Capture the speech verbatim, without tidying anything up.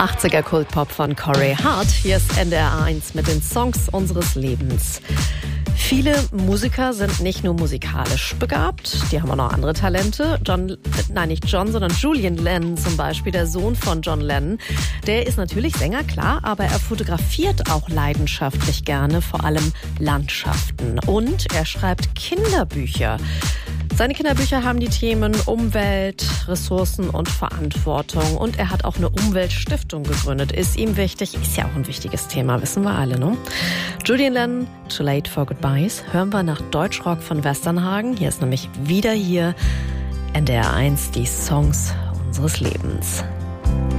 achtziger Kultpop von Corey Hart. Hier ist N D R eins mit den Songs unseres Lebens. Viele Musiker sind nicht nur musikalisch begabt, die haben auch noch andere Talente. John, nein, nicht John, sondern Julian Lennon zum Beispiel, der Sohn von John Lennon. Der ist natürlich Sänger, klar, aber er fotografiert auch leidenschaftlich gerne, vor allem Landschaften. Und er schreibt Kinderbücher. Seine Kinderbücher haben die Themen Umwelt, Ressourcen und Verantwortung. Und er hat auch eine Umweltstiftung gegründet. Ist ihm wichtig, ist ja auch ein wichtiges Thema, wissen wir alle, ne? Julian Lennon, Too Late for Goodbyes, hören wir nach Deutschrock von Westernhagen. Hier ist nämlich wieder hier N D R eins, die Songs unseres Lebens.